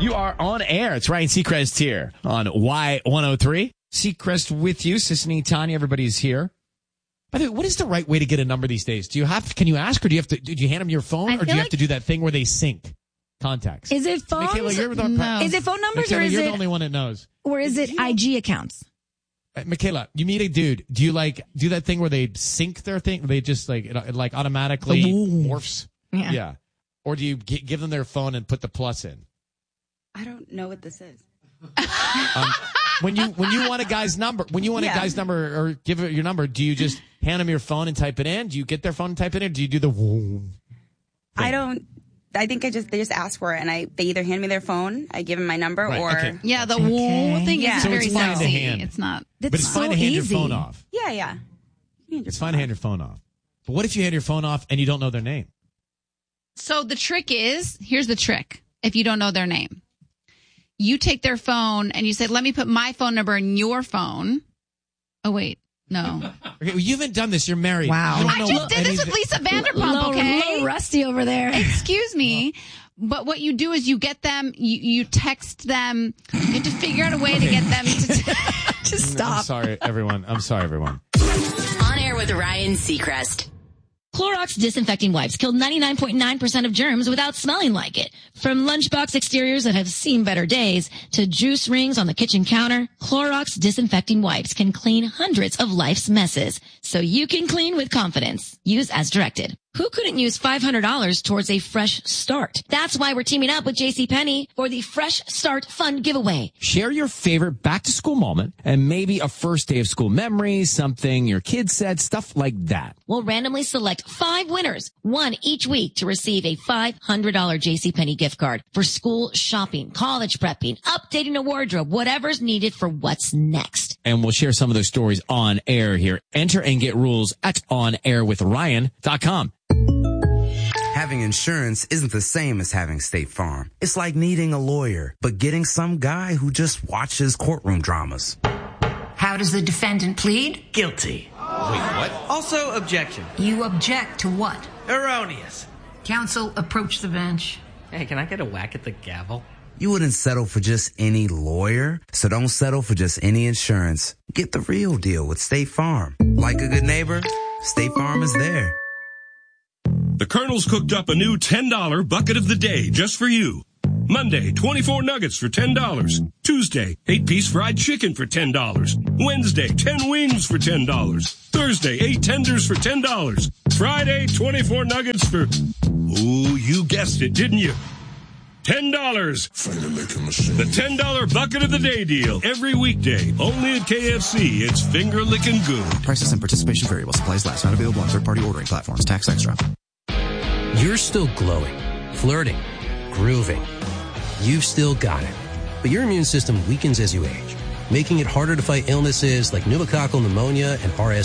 You are on air. It's Ryan Seacrest here on Y103. Seacrest with you. Sissany, Tanya, everybody's here. By the way, what is the right way to get a number these days? Can you ask, or do you hand them your phone, or do you have to do that thing where they sync contacts? Is it phones? Michaela, no. Is it phone numbers, Michaela, or is you're it the only one that knows? Or is it IG accounts? Michaela, you meet a dude. Do you do that thing where they sync their thing? They just it automatically morphs. Yeah. Or do you give them their phone and put the plus in? I don't know what this is. When you want a guy's number, or give it your number, do you just hand them your phone and type it in? Do you get their phone and type it in, or do you do the thing? I don't. I think they just ask for it, and they either hand me their phone, I give them my number, or yeah, the thing is so very it's fine sexy. to hand. It's not. But it's fine to hand your phone off. Yeah. It's fine to hand your phone off. But what if you hand your phone off and you don't know their name? So the trick is, here's the trick. If you don't know their name, you take their phone and you say, let me put my phone number in your phone. Oh, wait. No. Okay, well, you haven't done this. You're married. Wow. I just did this with Lisa Vanderpump, okay? A little rusty over there. Excuse me. But what you do is you get them, you text them, you have to figure out a way to get them to stop. I'm sorry, everyone. On air with Ryan Seacrest. Clorox disinfecting wipes killed 99.9% of germs without smelling like it. From lunchbox exteriors that have seen better days to juice rings on the kitchen counter, Clorox disinfecting wipes can clean hundreds of life's messes, so you can clean with confidence. Use as directed. Who couldn't use $500 towards a fresh start? That's why we're teaming up with JCPenney for the Fresh Start Fun giveaway. Share your favorite back-to-school moment and maybe a first day of school memory, something your kids said, stuff like that. We'll randomly select 5 winners, one each week, to receive a $500 JCPenney gift card for school shopping, college prepping, updating a wardrobe, whatever's needed for what's next. And we'll share some of those stories on air here. Enter and get rules at onairwithryan.com. Having insurance isn't the same as having State Farm. It's like needing a lawyer, but getting some guy who just watches courtroom dramas. How does the defendant plead? Guilty. Wait, what? Also, objection. You object to what? Erroneous. Counsel, approach the bench. Hey, can I get a whack at the gavel? You wouldn't settle for just any lawyer, so don't settle for just any insurance. Get the real deal with State Farm. Like a good neighbor, State Farm is there. The Colonel's cooked up a new $10 bucket of the day just for you. Monday, 24 nuggets for $10. Tuesday, 8-piece fried chicken for $10. Wednesday, 10 wings for $10. Thursday, 8 tenders for $10. Friday, 24 nuggets for... Ooh, you guessed it, didn't you? $10. The $10 bucket of the day deal. Every weekday. Only at KFC. It's finger licking good. Prices and participation variable. Supplies last. Not available on third-party ordering platforms. Tax extra. You're still glowing, flirting, grooving. You've still got it. But your immune system weakens as you age, making it harder to fight illnesses like pneumococcal pneumonia and RSV.